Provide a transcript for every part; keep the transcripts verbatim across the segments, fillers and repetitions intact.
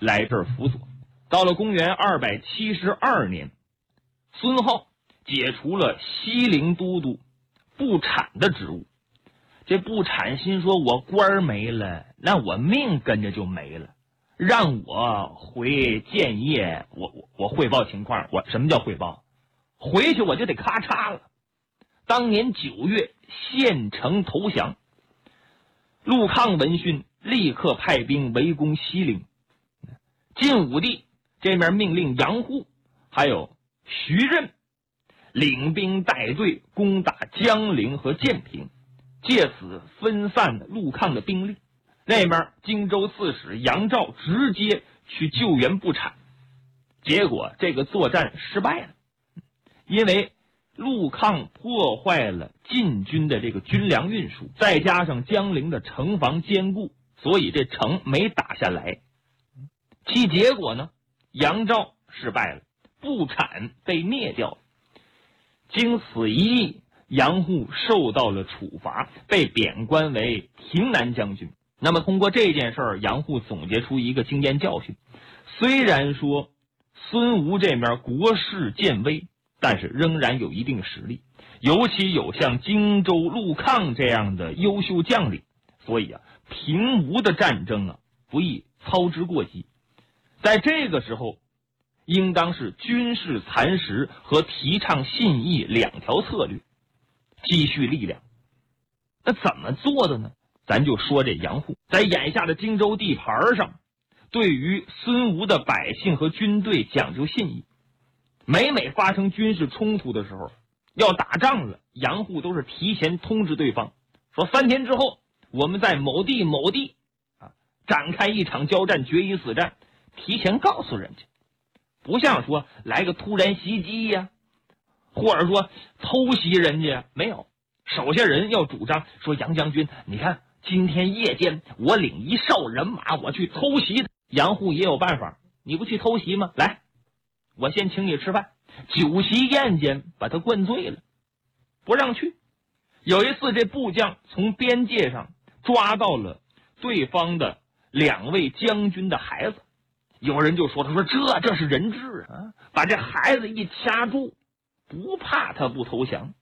来这儿辅佐。到了公元二百七十二年，孙皓解除了西陵都督不产的职务。这不产心说，我官儿没了，那我命跟着就没了，让我回建业，我我我汇报情况。我什么叫汇报？回去我就得咔嚓了。当年九月，县城投降。陆抗闻讯，立刻派兵围攻西陵。晋武帝这面命令杨户还有徐任领兵带队攻打江陵和建平，借此分散了陆抗的兵力。那面荆州刺史杨照直接去救援不产，结果这个作战失败了，因为陆抗破坏了晋军的这个军粮运输，再加上江陵的城防坚固，所以这城没打下来。其结果呢，杨照失败了，不产被灭掉了。经此一役，杨户受到了处罚，被贬官为平南将军。那么通过这件事儿，杨户总结出一个经验教训：虽然说孙吴这面国势渐微，但是仍然有一定实力，尤其有像荆州陆抗这样的优秀将领，所以啊，平吴的战争啊，不宜操之过急。在这个时候，应当是军事蚕食和提倡信义两条策略，积蓄力量。那怎么做的呢？咱就说这杨户在眼下的荆州地盘上，对于孙吴的百姓和军队讲究信义。每每发生军事冲突的时候，要打仗了，杨户都是提前通知对方，说三天之后我们在某地某地啊展开一场交战，决一死战，提前告诉人家。不像说来个突然袭击呀，或者说偷袭人家，没有。手下人要主张说，杨将军，你看今天夜间我领一哨人马，我去偷袭他。杨户也有办法，你不去偷袭吗？来，我先请你吃饭。酒席宴间把他灌醉了，不让去。有一次这部将从边界上抓到了对方的两位将军的孩子，有人就说，他说这这是人质啊，把这孩子一掐住，不怕他不投降。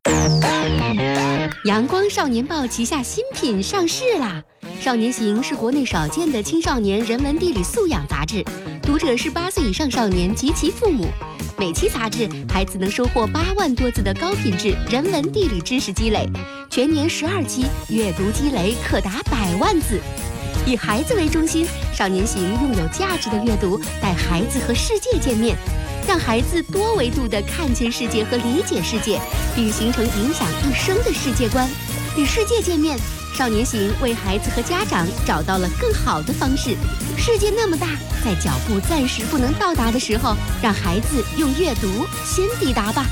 阳光少年报旗下新品上市啦！少年行是国内少见的青少年人文地理素养杂志，读者是八岁以上少年及其父母。每期杂志，孩子能收获八万多字的高品质人文地理知识积累，全年十二期，阅读积累可达百万字。以孩子为中心，少年行用有价值的阅读带孩子和世界见面，让孩子多维度地看见世界和理解世界，并形成影响一生的世界观。与世界见面，少年行为孩子和家长找到了更好的方式。世界那么大，在脚步暂时不能到达的时候，让孩子用阅读先抵达吧。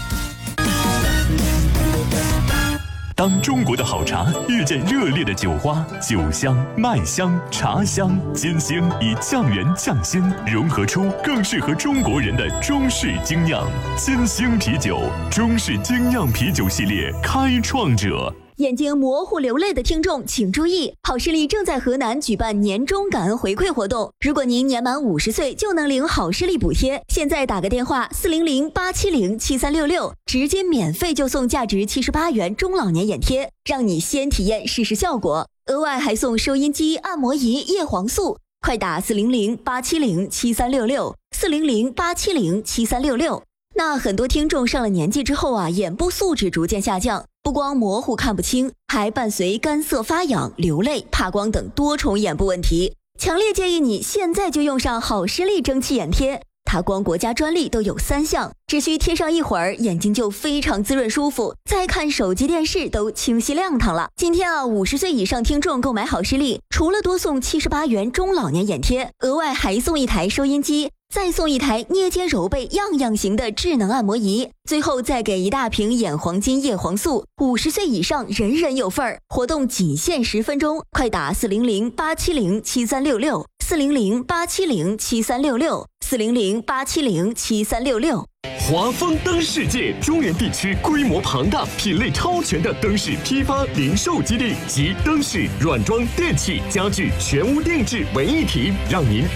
当中国的好茶遇见热烈的酒花，酒香、麦香、茶香，金星以匠人匠心融合出更适合中国人的中式精酿。金星啤酒，中式精酿啤酒系列开创者。 眼睛模糊流泪的听众请注意，好视力正在河南举办年终感恩回馈活动，如果您年满五十岁就能领好视力补贴。现在打个电话四零零八七零七三六六，直接免费就送价值七十八元中老年眼贴，让你先体验试试效果，额外还送收音机、按摩仪、叶黄素。快打四零零八七零七三六六，四零零八七零七三六六。那很多听众上了年纪之后啊，眼部素质逐渐下降，不光模糊看不清，还伴随干涩发痒、流泪、怕光等多重眼部问题。强烈建议你现在就用上好视力蒸汽眼贴，它光国家专利都有三项，只需贴上一会儿，眼睛就非常滋润舒服，再看手机电视都清晰亮堂了。今天啊，五十岁以上听众购买好视力，除了多送七十八元中老年眼贴，额外还送一台收音机，再送一台捏肩揉背样样行的智能按摩仪，最后再给一大瓶眼黄金叶黄素，五十岁以上人人有份儿。活动仅限十分钟，快打四零零八七零七三六六，四零零八七零七三六六，四零零八七零七三六六。 华丰灯世界中原地区规模庞大、品类超全的灯饰批发零售基地，集灯饰、软装、电器、家具全屋定制为一体，让您